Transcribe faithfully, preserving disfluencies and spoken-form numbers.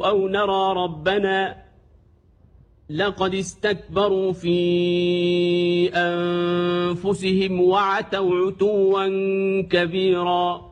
أو نرى ربنا لقد استكبروا في أنفسهم وعتوا عتوا كبيرا.